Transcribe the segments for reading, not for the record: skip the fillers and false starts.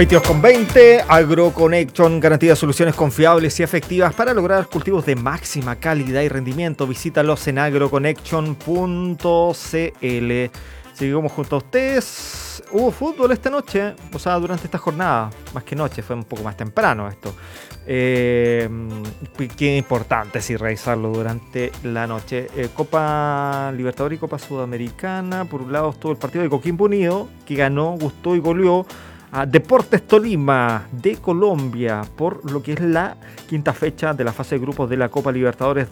22,20. AgroConnection, garantía de soluciones confiables y efectivas para lograr cultivos de máxima calidad y rendimiento. Visítalos en agroconnection.cl. Seguimos junto a ustedes. Hubo fútbol esta noche, o sea, durante esta jornada, más que noche, fue un poco más temprano esto. Qué importante sí realizarlo durante la noche. Copa Libertadores y Copa Sudamericana. Por un lado estuvo el partido de Coquimbo Unido, que ganó, gustó y goleó a Deportes Tolima de Colombia por lo que es la quinta fecha de la fase de grupos de la Copa Libertadores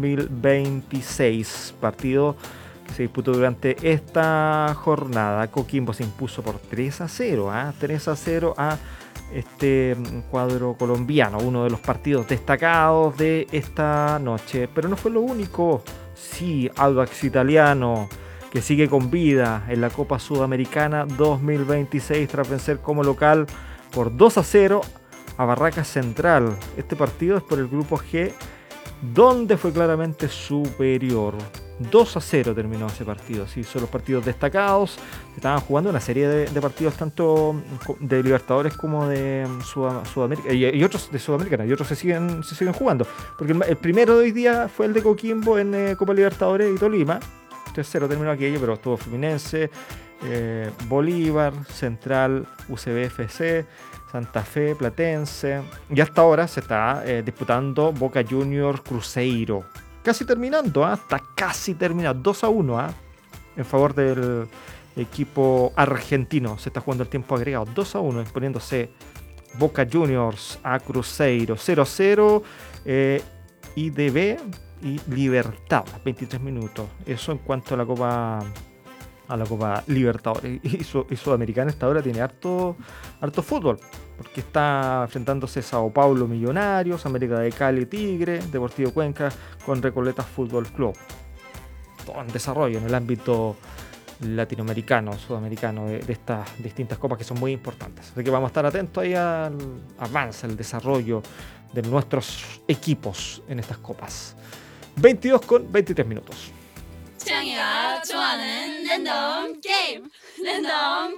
2026. Partido que se disputó durante esta jornada. Coquimbo se impuso por 3-0, 3-0 a este cuadro colombiano, uno de los partidos destacados de esta noche. Pero no fue lo único. Sí, Audax Italiano, que sigue con vida en la Copa Sudamericana 2026 tras vencer como local por 2-0 a Barracas Central. Este partido es por el grupo G, donde fue claramente superior. 2-0 terminó ese partido. Sí, son los partidos destacados. Estaban jugando una serie de partidos tanto de Libertadores como de Sudamérica y otros de Sudamericana, y otros se siguen jugando. Porque el primero de hoy día fue el de Coquimbo en Copa Libertadores y Tolima. 3-0 terminó aquello, pero estuvo Fluminense, Bolívar, Central, UCB-FC, Santa Fe, Platense. Y hasta ahora se está disputando Boca Juniors Cruzeiro. Casi terminando, está casi terminando. 2-1 en favor del equipo argentino. Se está jugando el tiempo agregado. 2-1, imponiéndose Boca Juniors a Cruzeiro. 0-0, IDB y Libertad, 23 minutos. Eso en cuanto a la Copa Libertadores. Y Sudamericana hasta ahora tiene harto fútbol, porque está enfrentándose Sao Paulo Millonarios, América de Cali Tigre, Deportivo Cuenca con Recoleta Fútbol Club. Todo en desarrollo en el ámbito latinoamericano, sudamericano, de estas distintas copas que son muy importantes. Así que vamos a estar atentos ahí al avance, al desarrollo de nuestros equipos en estas copas. 22:23 minutos. 창이가 좋아하는 랜덤 게임.